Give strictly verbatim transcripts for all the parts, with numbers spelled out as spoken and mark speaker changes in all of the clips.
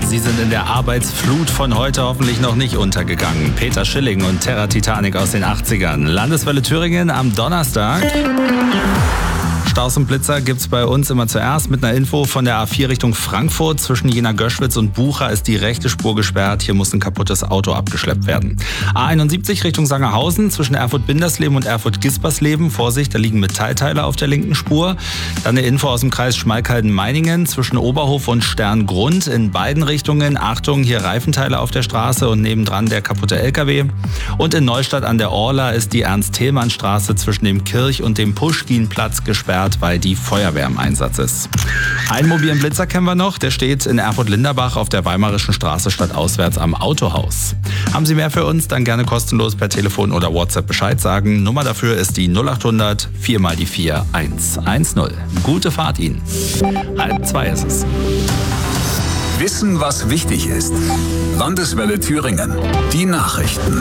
Speaker 1: Sie sind in der Arbeitsflut von heute hoffentlich noch nicht untergegangen. Peter Schilling und Terra Titanic aus den achtzigern. Landeswelle Thüringen am Donnerstag. Staus und Blitzer gibt's bei uns immer zuerst mit einer Info von der A vier Richtung Frankfurt. Zwischen Jena-Göschwitz und Bucha ist die rechte Spur gesperrt. Hier muss ein kaputtes Auto abgeschleppt werden. A einundsiebzig Richtung Sangerhausen zwischen Erfurt-Bindersleben und Erfurt-Gispersleben. Vorsicht, da liegen Metallteile auf der linken Spur. Dann eine Info aus dem Kreis Schmalkalden-Meiningen zwischen Oberhof und Sterngrund. In beiden Richtungen, Achtung, hier Reifenteile auf der Straße und nebendran der kaputte L K W. Und in Neustadt an der Orla ist die Ernst-Thälmann-Straße zwischen dem Kirch- und dem Puschkin-Platz gesperrt, weil die Feuerwehr im Einsatz ist. Einen mobilen Blitzer kennen wir noch, der steht in Erfurt-Linderbach auf der Weimarischen Straße stadtauswärts am Autohaus. Haben Sie mehr für uns, dann gerne kostenlos per Telefon oder WhatsApp Bescheid sagen. Nummer dafür ist die null achthundert vier mal die vier eins eins null. Gute Fahrt Ihnen. Halb zwei ist es.
Speaker 2: Wissen, was wichtig ist. Landeswelle Thüringen. Die Nachrichten.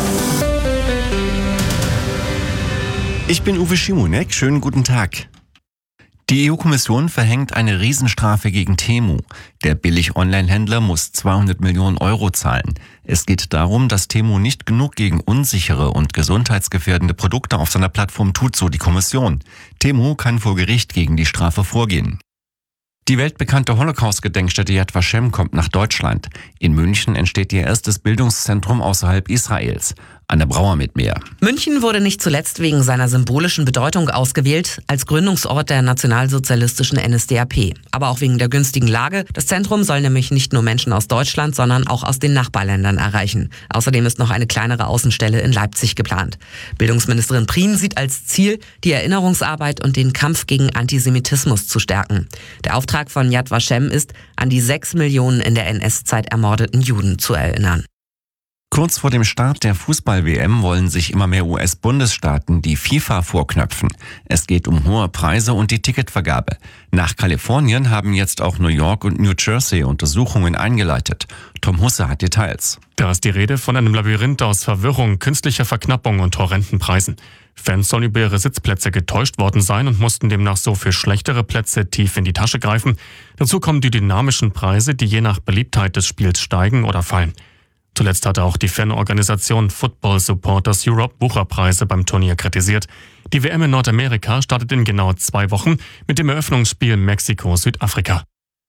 Speaker 3: Ich bin Uwe Schimonek. Schönen guten Tag. Die E U-Kommission verhängt eine Riesenstrafe gegen Temu. Der Billig-Online-Händler muss zweihundert Millionen Euro zahlen. Es geht darum, dass Temu nicht genug gegen unsichere und gesundheitsgefährdende Produkte auf seiner Plattform tut, so die Kommission. Temu kann vor Gericht gegen die Strafe vorgehen. Die weltbekannte Holocaust-Gedenkstätte Yad Vashem kommt nach Deutschland. In München entsteht ihr erstes Bildungszentrum außerhalb Israels. Anne Brauer mit mehr.
Speaker 4: München wurde nicht zuletzt wegen seiner symbolischen Bedeutung ausgewählt als Gründungsort der nationalsozialistischen N S D A P. Aber auch wegen der günstigen Lage. Das Zentrum soll nämlich nicht nur Menschen aus Deutschland, sondern auch aus den Nachbarländern erreichen. Außerdem ist noch eine kleinere Außenstelle in Leipzig geplant. Bildungsministerin Prien sieht als Ziel, die Erinnerungsarbeit und den Kampf gegen Antisemitismus zu stärken. Der Auftrag von Yad Vashem ist, an die sechs Millionen in der N S-Zeit ermordeten Juden zu erinnern.
Speaker 3: Kurz vor dem Start der Fußball-W M wollen sich immer mehr U S-Bundesstaaten die FIFA vorknöpfen. Es geht um hohe Preise und die Ticketvergabe. Nach Kalifornien haben jetzt auch New York und New Jersey Untersuchungen eingeleitet. Tom Husse hat Details.
Speaker 5: Da ist die Rede von einem Labyrinth aus Verwirrung, künstlicher Verknappung und horrenden Preisen. Fans sollen über ihre Sitzplätze getäuscht worden sein und mussten demnach so für schlechtere Plätze tief in die Tasche greifen. Dazu kommen die dynamischen Preise, die je nach Beliebtheit des Spiels steigen oder fallen. Zuletzt hatte auch die Fanorganisation Football Supporters Europe Wucherpreise beim Turnier kritisiert. Die W M in Nordamerika startet in genau zwei Wochen mit dem Eröffnungsspiel Mexiko-Südafrika.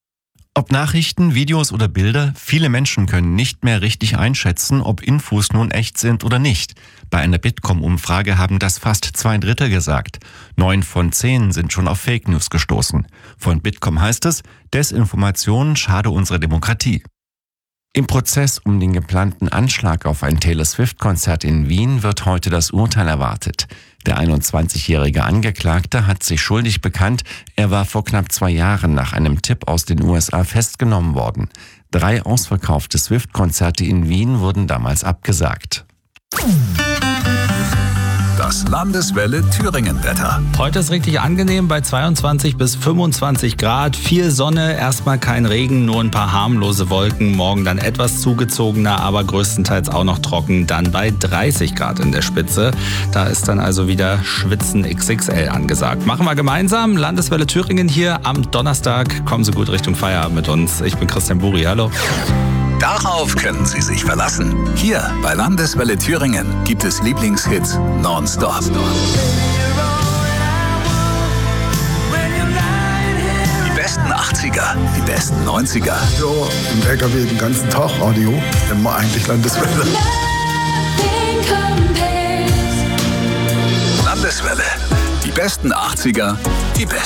Speaker 3: Ob Nachrichten, Videos oder Bilder, viele Menschen können nicht mehr richtig einschätzen, ob Infos nun echt sind oder nicht. Bei einer Bitkom-Umfrage haben das fast zwei Drittel gesagt. Neun von zehn sind schon auf Fake News gestoßen. Von Bitkom heißt es, Desinformation schade unserer Demokratie. Im Prozess um den geplanten Anschlag auf ein Taylor Swift-Konzert in Wien wird heute das Urteil erwartet. Der einundzwanzigjährige Angeklagte hat sich schuldig bekannt. Er war vor knapp zwei Jahren nach einem Tipp aus den U S A festgenommen worden. Drei ausverkaufte Swift-Konzerte in Wien wurden damals abgesagt.
Speaker 2: Das Landeswelle Thüringen-Wetter.
Speaker 1: Heute ist richtig angenehm bei zweiundzwanzig bis fünfundzwanzig Grad. Viel Sonne, erstmal kein Regen, nur ein paar harmlose Wolken. Morgen dann etwas zugezogener, aber größtenteils auch noch trocken. Dann bei dreißig Grad in der Spitze. Da ist dann also wieder Schwitzen X X L angesagt. Machen wir gemeinsam. Landeswelle Thüringen hier am Donnerstag. Kommen Sie gut Richtung Feierabend mit uns. Ich bin Christian Buri. Hallo.
Speaker 2: Darauf können Sie sich verlassen. Hier bei Landeswelle Thüringen gibt es Lieblingshits nonstop. Die besten achtziger, die besten neunziger.
Speaker 6: So, im L K W den ganzen Tag Radio, immer eigentlich Landeswelle.
Speaker 2: Landeswelle, die besten achtziger, die besten